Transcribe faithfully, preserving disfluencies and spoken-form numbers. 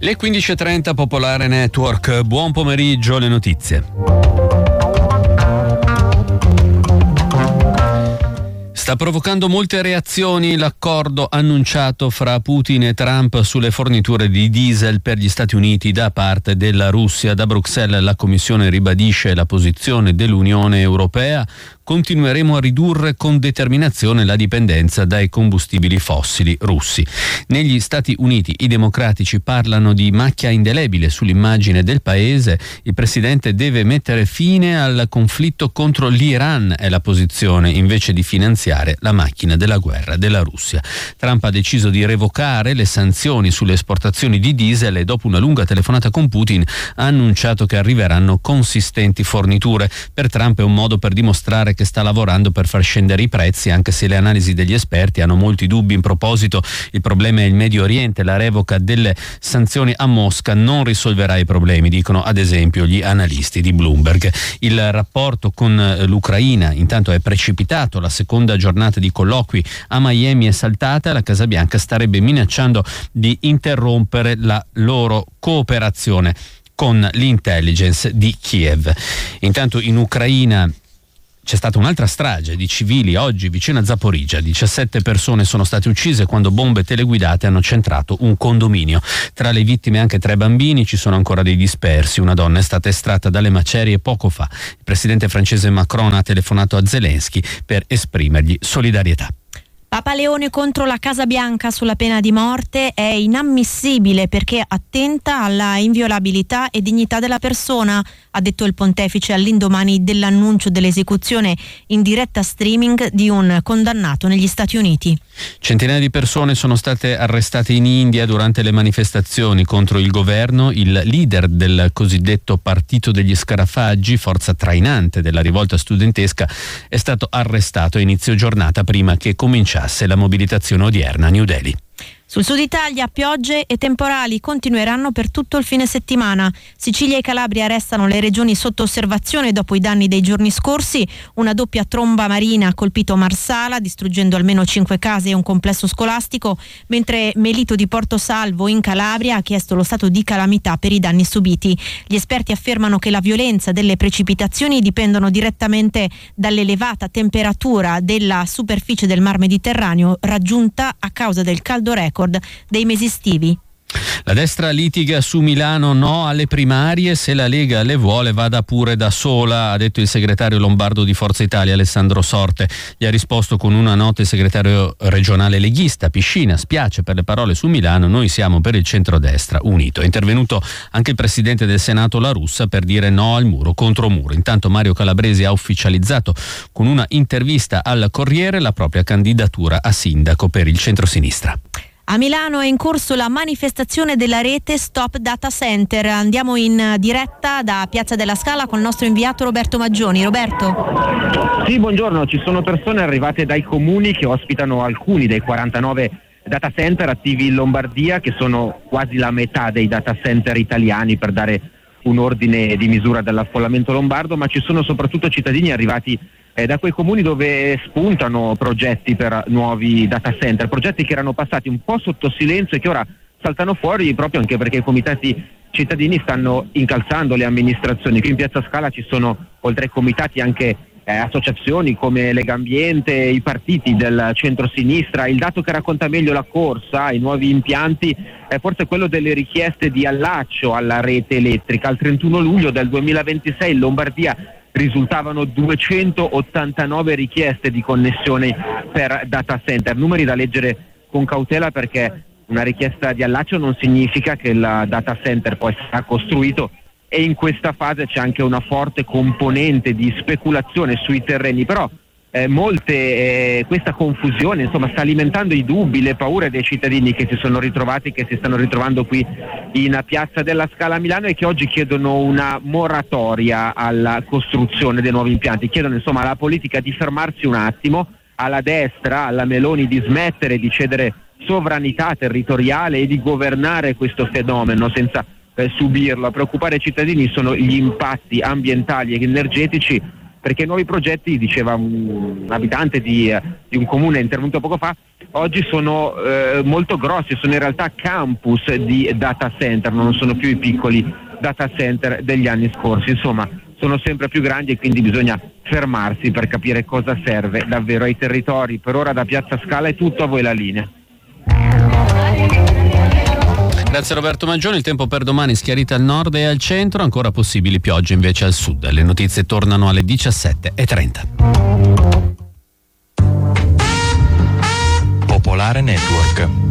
Le quindici e trenta, Popolare Network. Buon pomeriggio, le notizie. Sta provocando molte reazioni l'accordo annunciato fra Putin e Trump sulle forniture di diesel per gli Stati Uniti da parte della Russia. Da Bruxelles la Commissione ribadisce la posizione dell'Unione Europea. Continueremo a ridurre con determinazione la dipendenza dai combustibili fossili russi. Negli Stati Uniti i democratici parlano di macchia indelebile sull'immagine del paese. Il presidente deve mettere fine al conflitto contro l'Iran, è la posizione, invece di finanziare la macchina della guerra della Russia. Trump ha deciso di revocare le sanzioni sulle esportazioni di diesel e dopo una lunga telefonata con Putin ha annunciato che arriveranno consistenti forniture. Per Trump è un modo per dimostrare che sta lavorando per far scendere i prezzi, anche se le analisi degli esperti hanno molti dubbi in proposito. Il problema è il Medio Oriente, la revoca delle sanzioni a Mosca non risolverà i problemi, dicono ad esempio gli analisti di Bloomberg. Il rapporto con l'Ucraina intanto è precipitato, la seconda giornata di colloqui a Miami è saltata, la Casa Bianca starebbe minacciando di interrompere la loro cooperazione con l'intelligence di Kiev. Intanto in Ucraina c'è stata un'altra strage di civili oggi vicino a Zaporizhzhia. diciassette persone sono state uccise quando bombe teleguidate hanno centrato un condominio. Tra le vittime anche tre bambini, ci sono ancora dei dispersi. Una donna è stata estratta dalle macerie poco fa. Il presidente francese Macron ha telefonato a Zelensky per esprimergli solidarietà. Papa Leone contro la Casa Bianca sulla pena di morte è inammissibile perché attenta alla inviolabilità e dignità della persona, ha detto il pontefice all'indomani dell'annuncio dell'esecuzione in diretta streaming di un condannato negli Stati Uniti. Centinaia di persone sono state arrestate in India durante le manifestazioni contro il governo. Il leader del cosiddetto Partito degli Scarafaggi, forza trainante della rivolta studentesca, è stato arrestato a inizio giornata prima che cominciasse la mobilitazione odierna a New Delhi. Sul sud Italia piogge e temporali continueranno per tutto il fine settimana. Sicilia e Calabria restano le regioni sotto osservazione dopo i danni dei giorni scorsi. Una doppia tromba marina ha colpito Marsala, distruggendo almeno cinque case e un complesso scolastico, mentre Melito di Portosalvo in Calabria ha chiesto lo stato di calamità per i danni subiti. Gli esperti affermano che la violenza delle precipitazioni dipendono direttamente dall'elevata temperatura della superficie del Mar Mediterraneo raggiunta a causa del caldo record dei mesi estivi. La destra litiga su Milano, no alle primarie, se la Lega le vuole vada pure da sola, ha detto il segretario lombardo di Forza Italia Alessandro Sorte. Gli ha risposto con una nota il segretario regionale leghista Piscina: spiace per le parole su Milano, noi siamo per il centrodestra unito. È intervenuto anche il presidente del Senato La Russa per dire no al muro contro muro. Intanto Mario Calabresi ha ufficializzato con una intervista al Corriere la propria candidatura a sindaco per il centrosinistra. A Milano è in corso la manifestazione della rete Stop Data Center. Andiamo in diretta da Piazza della Scala con il nostro inviato Roberto Maggioni. Roberto. Sì, buongiorno. Ci sono persone arrivate dai comuni che ospitano alcuni dei quarantanove data center attivi in Lombardia, che sono quasi la metà dei data center italiani, per dare un ordine di misura dell'affollamento lombardo, ma ci sono soprattutto cittadini arrivati Eh, da quei comuni dove spuntano progetti per nuovi data center, progetti che erano passati un po' sotto silenzio e che ora saltano fuori proprio anche perché i comitati cittadini stanno incalzando le amministrazioni. Qui in Piazza Scala ci sono, oltre ai comitati, anche eh, associazioni come Lega Ambiente, i partiti del centro-sinistra. Il dato che racconta meglio la corsa ai nuovi impianti è forse quello delle richieste di allaccio alla rete elettrica. Al trentuno luglio del duemilaventisei in Lombardia risultavano duecentottantanove richieste di connessione per data center, numeri da leggere con cautela perché una richiesta di allaccio non significa che il data center poi sarà costruito, e in questa fase c'è anche una forte componente di speculazione sui terreni, però eh, molte eh, questa confusione insomma sta alimentando i dubbi, le paure dei cittadini che si sono ritrovati, che si stanno ritrovando qui in Piazza della Scala a Milano e che oggi chiedono una moratoria alla costruzione dei nuovi impianti, chiedono insomma alla politica di fermarsi un attimo, alla destra, alla Meloni di smettere di cedere sovranità territoriale e di governare questo fenomeno senza eh, subirlo. A preoccupare i cittadini sono gli impatti ambientali ed energetici perché nuovi progetti, diceva un abitante di, di un comune intervenuto poco fa, oggi sono eh, molto grossi, sono in realtà campus di data center, non sono più i piccoli data center degli anni scorsi, insomma sono sempre più grandi e quindi bisogna fermarsi per capire cosa serve davvero ai territori. Per ora da Piazza Scala è tutto, a voi la linea. Grazie Roberto Maggioni. Il tempo per domani: schiarita al nord e al centro, ancora possibili piogge invece al sud. Le notizie tornano alle diciassette e trenta. Popolare Network.